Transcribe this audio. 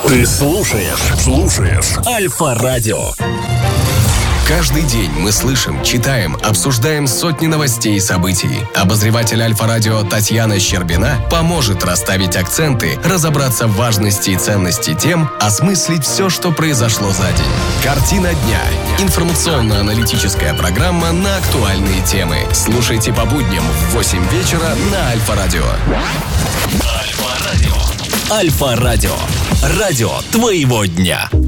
Ты слушаешь Альфа-радио. Каждый день мы слышим, читаем, обсуждаем сотни новостей и событий. Обозреватель Альфа-радио Татьяна Щербина поможет расставить акценты, разобраться в важности и ценности тем, осмыслить все, что произошло за день. Картина дня. Информационно-аналитическая программа на актуальные темы. Слушайте по будням в 8 вечера на Альфа-радио. Альфа-радио. Радио твоего дня.